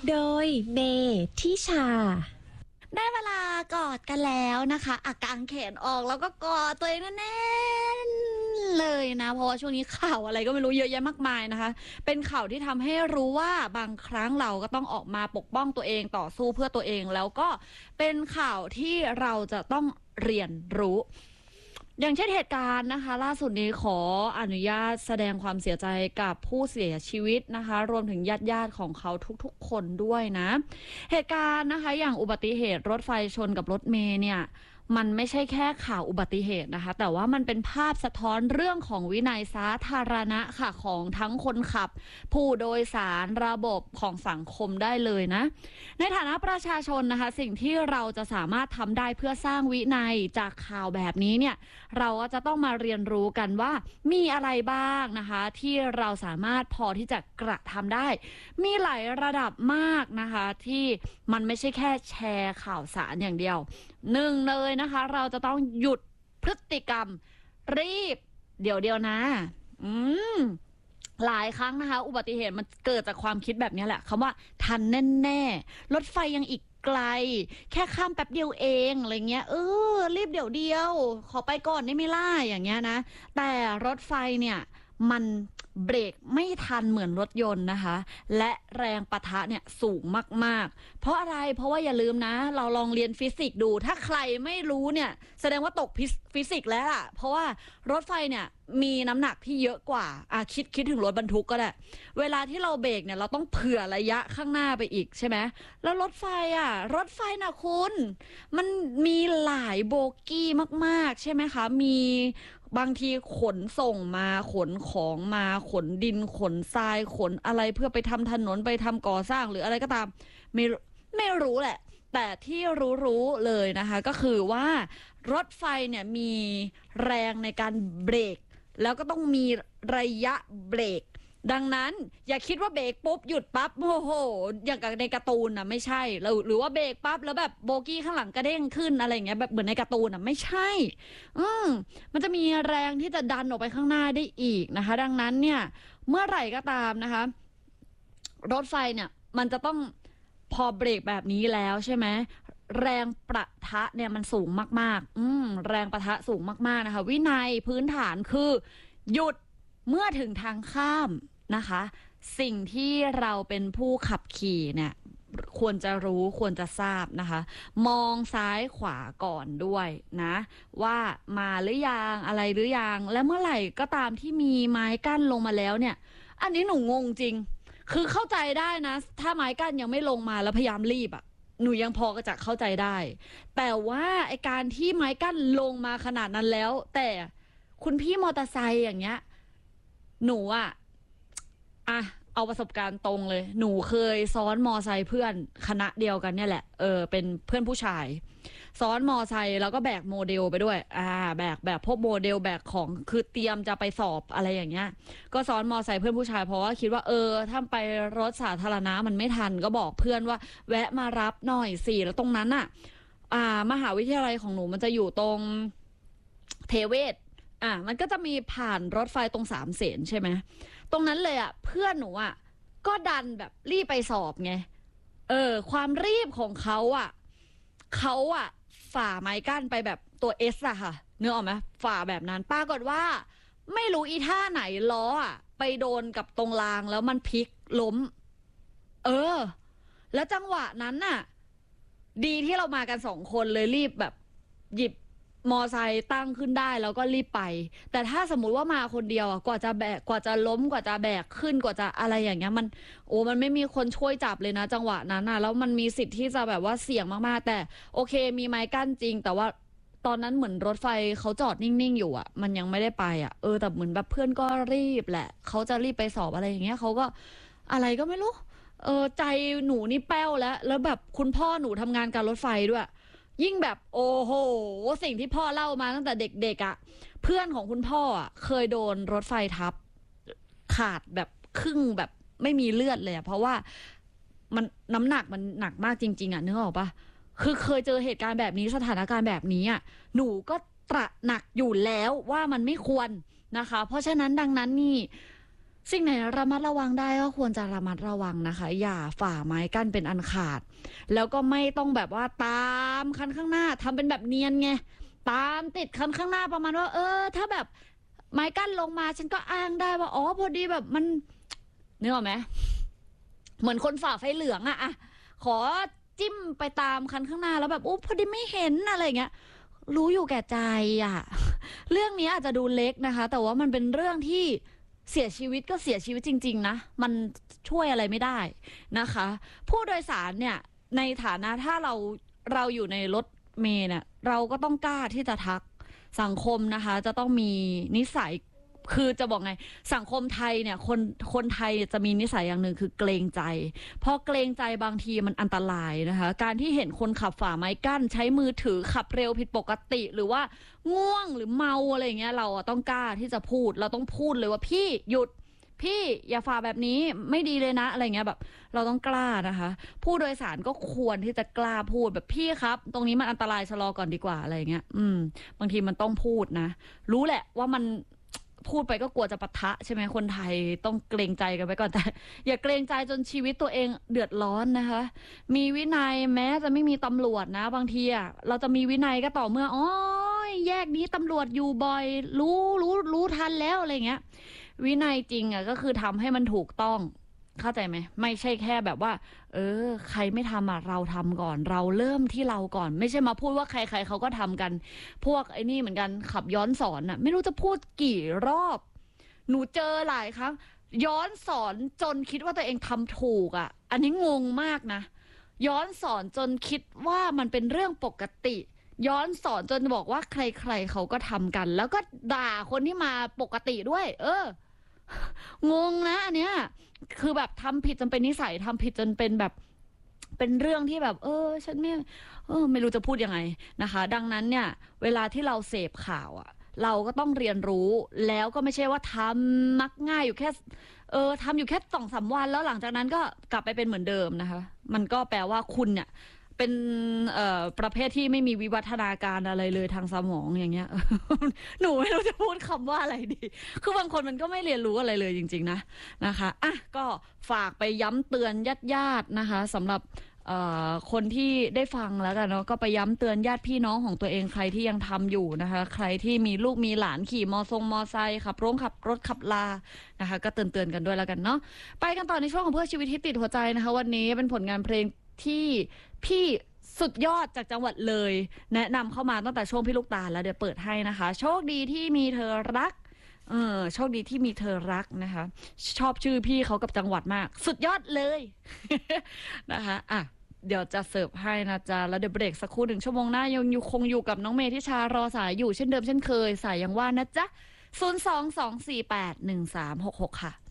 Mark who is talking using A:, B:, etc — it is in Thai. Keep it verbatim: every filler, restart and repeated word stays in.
A: โดยเมทิชา
B: ได้เวลากอดกันแล้วนะคะอากางแขนออกแล้วก็กอดตัวเองแน่นๆเลยนะเพราะว่าช่วงนี้ข่าวอะไรก็ไม่รู้เยอะแยะมากมายนะคะเป็นข่าวที่ทำให้รู้ว่าบางครั้งเราก็ต้องออกมาปกป้องตัวเองต่อสู้เพื่อตัวเองแล้วก็เป็นข่าวที่เราจะต้องเรียนรู้อย่างเช่นเหตุการณ์นะคะล่าสุดนี้ขออนุญาตแสดงความเสียใจกับผู้เสียชีวิตนะคะรวมถึงญาติญาติของเขาทุกๆคนด้วยนะเหตุการณ์นะคะอย่างอุบัติเหตุรถไฟชนกับรถเมล์เนี่ยมันไม่ใช่แค่ข่าวอุบัติเหตุนะคะแต่ว่ามันเป็นภาพสะท้อนเรื่องของวินัยสาธารณะค่ะของทั้งคนขับผู้โดยสารระบบของสังคมได้เลยนะในฐานะประชาชนนะคะสิ่งที่เราจะสามารถทำได้เพื่อสร้างวินัยจากข่าวแบบนี้เนี่ยเราก็จะต้องมาเรียนรู้กันว่ามีอะไรบ้างนะคะที่เราสามารถพอที่จะกระทำได้มีหลายระดับมากนะคะที่มันไม่ใช่แค่แชร์ข่าวสารอย่างเดียวหนึ่งเลยนะคะเราจะต้องหยุดพฤติกรรมรีบเดี๋ยวเดียวนะอืมหลายครั้งนะคะอุบัติเหตุมันเกิดจากความคิดแบบนี้แหละคำว่าทันแน่ๆรถไฟยังอีกไกลแค่ข้ามแป๊บเดียวเองอะไรเงี้ยเออรีบเดี๋ยวเดียวขอไปก่อนได้ไม่ล่ะอย่างเงี้ยนะแต่รถไฟเนี่ยมันเบรกไม่ทันเหมือนรถยนต์นะคะและแรงปะทะเนี่ยสูงมากๆเพราะอะไรเพราะว่าอย่าลืมนะเราลองเรียนฟิสิกส์ดูถ้าใครไม่รู้เนี่ยแสดงว่าตกฟิสิกส์แล้วล่ะเพราะว่ารถไฟเนี่ยมีน้ำหนักที่เยอะกว่าอ่ะคิดคิดถึงรถบรรทุกก็ได้เวลาที่เราเบรกเนี่ยเราต้องเผื่อระยะข้างหน้าไปอีกใช่ไหมแล้วรถไฟอ่ะรถไฟนะคุณมันมีหลายโบกี้มากๆใช่ไหมคะมีบางทีขนส่งมาขนของมาขนดินขนทรายขนอะไรเพื่อไปทำถนนไปทำก่อสร้างหรืออะไรก็ตามไม่ไม่รู้แหละแต่ที่รู้ๆเลยนะคะก็คือว่ารถไฟเนี่ยมีแรงในการเบรกแล้วก็ต้องมีระยะเบรกดังนั้นอย่าคิดว่าเบรกปุ๊บหยุดปั๊บโอ้โหอย่างกับในการ์ตูนน่ะไม่ใช่หรือหรือว่าเบรกปั๊บแล้วแบบโบกี้ข้างหลังกระเด้งขึ้นอะไรอย่างเงี้ยแบบเหมือนในการ์ตูนน่ะไม่ใช่อืมมันจะมีแรงที่จะดันออกไปข้างหน้าได้อีกนะคะดังนั้นเนี่ยเมื่อไหร่ก็ตามนะคะรถไฟเนี่ยมันจะต้องพอเบรกแบบนี้แล้วใช่ไหมแรงประทะเนี่ยมันสูงมากๆอืมแรงประทะสูงมากๆนะคะวินัยพื้นฐานคือหยุดเมื่อถึงทางข้ามนะคะสิ่งที่เราเป็นผู้ขับขี่เนี่ยควรจะรู้ควรจะทราบนะคะมองซ้ายขวาก่อนด้วยนะว่ามาหรือยังอะไรหรือยังและเมื่อไหร่ก็ตามที่มีไม้กั้นลงมาแล้วเนี่ยอันนี้หนูงงจริงคือเข้าใจได้นะถ้าไม้กั้นยังไม่ลงมาแล้วพยายามรีบอะหนูยังพอจะเข้าใจได้แต่ว่าไอการที่ไม้กั้นลงมาขนาดนั้นแล้วแต่คุณพี่มอเตอร์ไซค์อย่างเงี้ยหนูอะอะเอาประสบการณ์ตรงเลยหนูเคยซ้อนมอไซค์เพื่อนคณะเดียวกันเนี่ยแหละเออเป็นเพื่อนผู้ชายซ้อนมอไซค์แล้วก็แบกโมเดลไปด้วยอ่าแบกแบบพวกโมเดลแบกของคือเตรียมจะไปสอบอะไรอย่างเงี้ยก็ซ้อนมอไซค์เพื่อนผู้ชายเพราะว่าคิดว่าเออถ้าไปรถสาธารณะมันไม่ทันก็บอกเพื่อนว่าแวะมารับหน่อยสิแล้วตรงนั้นอ่ะอ่ามหาวิทยาลัยของหนูมันจะอยู่ตรงเทเวศอ่ะมันก็จะมีผ่านรถไฟตรงสามเสนใช่ไหมตรงนั้นเลยอ่ะเพื่อนหนูอ่ะก็ดันแบบรีบไปสอบไงเออความรีบของเขาอ่ะเขาอ่ะฝ่าไม้กั้นไปแบบตัวเอสอะค่ะนึกออกไหมฝ่าแบบนั้นปรากฏว่าไม่รู้อีท่าไหนล้ออ่ะไปโดนกับตรงรางแล้วมันพลิกล้มเออแล้วจังหวะนั้นน่ะดีที่เรามากันสองคนเลยรีบแบบหยิบมอไซค์ตั้งขึ้นได้แล้วก็รีบไปแต่ถ้าสมมุติว่ามาคนเดียวอ่ะกว่าจะแบกกว่าจะล้มกว่าจะแบกขึ้นกว่าจะอะไรอย่างเงี้ยมันโอ้มันไม่มีคนช่วยจับเลยนะจังหวะนั้นอ่ะแล้วมันมีสิทธิ์ที่จะแบบว่าเสี่ยงมากๆแต่โอเคมีไม้กั้นจริงแต่ว่าตอนนั้นเหมือนรถไฟเขาจอดนิ่งๆอยู่อ่ะมันยังไม่ได้ไปอ่ะเออแต่เหมือนแบบเพื่อนก็รีบแหละเขาจะรีบไปสอบอะไรอย่างเงี้ยเขาก็อะไรก็ไม่รู้เออใจหนูนี่แป้วแล้วแล้วแบบคุณพ่อหนูทำงานการรถไฟด้วยยิ่งแบบโอ้โหสิ่งที่พ่อเล่ามาตั้งแต่เด็กๆอ่ะเพื่อนของคุณพ่ออ่ะเคยโดนรถไฟทับขาดแบบครึ่งแบบไม่มีเลือดเลยอ่ะเพราะว่ามันน้ำหนักมันหนักมากจริงๆอ่ะนึกออกปะคือเคยเจอเหตุการณ์แบบนี้สถานการณ์แบบนี้อ่ะหนูก็ตระหนักอยู่แล้วว่ามันไม่ควรนะคะเพราะฉะนั้นดังนั้นนี่สิ่งไหนระมัดระวังได้ก็ควรจะระมัดระวังนะคะอย่าฝ่าไม้กั้นเป็นอันขาดแล้วก็ไม่ต้องแบบว่าตามคันข้างหน้าทำเป็นแบบเนียนไงตามติดคันข้างหน้าประมาณว่าเออถ้าแบบไม้กั้นลงมาฉันก็อ้างได้ว่าอ๋อพอดีแบบมันนึกออกไหมเหมือนคนฝ่าไฟเหลืองอะอะขอจิ้มไปตามคันข้างหน้าแล้วแบบโอ้พอดีไม่เห็นอะไรอย่างเงี้ยรู้อยู่แก่ใจอะเรื่องนี้อาจจะดูเล็กนะคะแต่ว่ามันเป็นเรื่องที่เสียชีวิตก็เสียชีวิตจริงๆนะมันช่วยอะไรไม่ได้นะคะผู้โดยสารเนี่ยในฐานะถ้าเราเราอยู่ในรถเมล์เนี่ยเราก็ต้องกล้าที่จะทักสังคมนะคะจะต้องมีนิสัยคือจะบอกไงสังคมไทยเนี่ยคนคนไทยจะมีนิสัยอย่างหนึ่งคือเกรงใจพอเกรงใจบางทีมันอันตรายนะคะการที่เห็นคนขับฝ่าไม้กั้นใช้มือถือขับเร็วผิดปกติหรือว่าง่วงหรือเมาอะไรอย่างเงี้ยเราต้องกล้าที่จะพูดเราต้องพูดเลยว่าพี่หยุดพี่อย่าฝ่าแบบนี้ไม่ดีเลยนะอะไรเงี้ยแบบเราต้องกล้านะคะผู้โดยสารก็ควรที่จะกล้าพูดแบบพี่ครับตรงนี้มันอันตรายชะลอก่อนดีกว่าอะไรเงี้ยอืมบางทีมันต้องพูดนะรู้แหละว่ามันพูดไปก็กลัวจะปะทะใช่ไหมคนไทยต้องเกรงใจกันไปก่อนแต่อย่าเกรงใจจนชีวิตตัวเองเดือดร้อนนะคะมีวินัยแม้จะไม่มีตำรวจนะบางทีอ่ะเราจะมีวินัยก็ต่อเมื่ออ๋อแยกนี้ตำรวจอยู่บ่อยรู้รู้รู้ทันแล้วอะไรเงี้ยวินัยจริงอ่ะก็คือทำให้มันถูกต้องเข้าใจไหมไม่ใช่แค่แบบว่าเออใครไม่ทำอ่ะเราทำก่อนเราเริ่มที่เราก่อนไม่ใช่มาพูดว่าใครๆเขาก็ทำกันพวกไอ้นี่เหมือนกันขับย้อนสอนอ่ะไม่รู้จะพูดกี่รอบหนูเจอหลายครั้งย้อนสอนจนคิดว่าตัวเองทำถูกอ่ะอันนี้งงมากนะย้อนสอนจนคิดว่ามันเป็นเรื่องปกติย้อนสอนจนบอกว่าใครๆเขาก็ทำกันแล้วก็ด่าคนที่มาปกติด้วยเอองงนะอันเนี้ยคือแบบทำผิดจนเป็นนิสัยทำผิดจนเป็นแบบเป็นเรื่องที่แบบเออฉันไม่เออไม่รู้จะพูดยังไงนะคะดังนั้นเนี่ยเวลาที่เราเสพข่าวอ่ะเราก็ต้องเรียนรู้แล้วก็ไม่ใช่ว่าทำมักง่ายอยู่แค่เออทำอยู่แค่สองสามวันแล้วหลังจากนั้นก็กลับไปเป็นเหมือนเดิมนะคะมันก็แปลว่าคุณเนี่ยเป็นเอ่อประเภทที่ไม่มีวิวัฒนาการอะไรเลยทางสมองอย่างเงี้ย หนูไม่รู้จะพูดคำว่าอะไรดีคือบางคนมันก็ไม่เรียนรู้อะไรเลยจริงๆนะนะคะอ่ะก็ฝากไปย้ำเตือนญาติๆนะคะสำหรับคนที่ได้ฟังแล้วกันเนาะก็ไปย้ำเตือนญาติพี่น้องของตัวเองใครที่ยังทำอยู่นะคะใครที่มีลูกมีหลานขี่มอทรงมอไซค์ขับรถขับรถขับลานะคะก็เตือนเตือนกันด้วยแล้วกันเนาะไปกันต่อในช่วงของเพื่อชีวิตที่ติดหัวใจนะคะวันนี้เป็นผลงานเพลงที่พี่สุดยอดจากจังหวัดเลยแนะนำเข้ามาตั้งแต่ช่วงพี่ลูกตาลแล้วเดี๋ยวเปิดให้นะคะโชคดีที่มีเธอรักเออโชคดีที่มีเธอรักนะคะชอบชื่อพี่เขากับจังหวัดมากสุดยอดเลย นะคะอ่ะเดี๋ยวจะเสิร์ฟให้นะจ๊ะแล้วเดี๋ยวเบรกสักครู่หนึ่งชั่วโมงหน้ายังอยู่คงอยู่กับน้องเมย์ที่ชารอสายอยู่เช่นเดิมเช่นเคยสายยังว่านะจ๊ะศูนย์ สอง สอง สี่ แปด หนึ่ง สาม หก หกค่ะ